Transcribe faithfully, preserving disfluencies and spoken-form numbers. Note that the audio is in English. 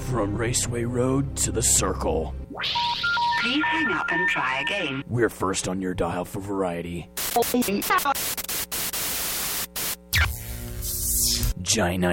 From Raceway Road to the Circle. Please hang up and try again. We're first on your dial for variety. Giant